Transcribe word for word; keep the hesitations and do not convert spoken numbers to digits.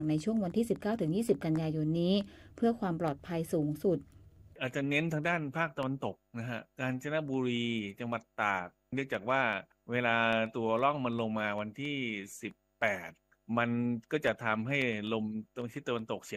ในช่วงวันที่ สิบเก้าถึงยี่สิบ กันยายนนี้เพื่อความปลอดภัยสูงสุดอาจจะเน้นทางด้านภาคตะวันตกนะฮะกาญจนบุรีจังหวัดตากเนื่องจากว่าเวลาตัวร่องมันลงมาวันที่สิบแปดมันก็จะทำให้ลมตรงทิศตะวันตกเฉียง